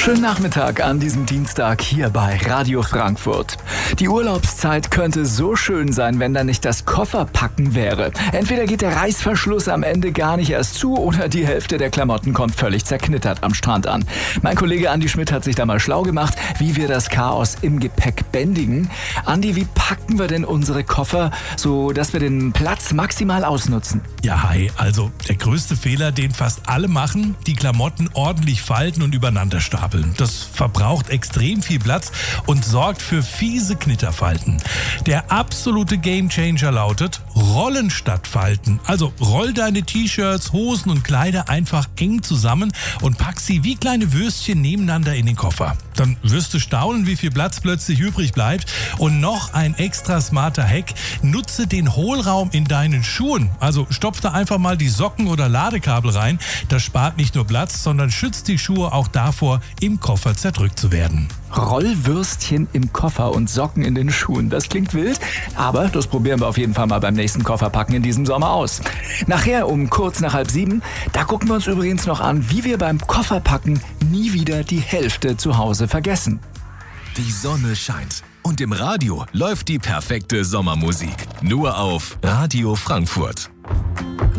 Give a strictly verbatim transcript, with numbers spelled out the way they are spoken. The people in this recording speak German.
Schönen Nachmittag an diesem Dienstag hier bei Radio Frankfurt. Die Urlaubszeit könnte so schön sein, wenn da nicht das Kofferpacken wäre. Entweder geht der Reißverschluss am Ende gar nicht erst zu oder die Hälfte der Klamotten kommt völlig zerknittert am Strand an. Mein Kollege Andi Schmidt hat sich da mal schlau gemacht, wie wir das Chaos im Gepäck bändigen. Andi, wie packen wir denn unsere Koffer, so dass wir den Platz maximal ausnutzen? Ja, hi, also der größte Fehler, den fast alle machen, die Klamotten ordentlich falten und übereinander stapeln. Das verbraucht extrem viel Platz und sorgt für fiese Knitterfalten. Der absolute Gamechanger lautet Rollen statt Falten. Also roll deine T-Shirts, Hosen und Kleider einfach eng zusammen und pack sie wie kleine Würstchen nebeneinander in den Koffer. Dann wirst du staunen, wie viel Platz plötzlich übrig bleibt. Und noch ein extra smarter Hack: Nutze den Hohlraum in deinen Schuhen. Also stopf da einfach mal die Socken oder Ladekabel rein. Das spart nicht nur Platz, sondern schützt die Schuhe auch davor, im Koffer zerdrückt zu werden. Rollwürstchen im Koffer und Socken in den Schuhen. Das klingt wild, aber das probieren wir auf jeden Fall mal beim nächsten Kofferpacken in diesem Sommer aus. Nachher um kurz nach halb sieben, da gucken wir uns übrigens noch an, wie wir beim Kofferpacken nie wieder die Hälfte zu Hause vergessen. Die Sonne scheint und im Radio läuft die perfekte Sommermusik. Nur auf Radio Frankfurt.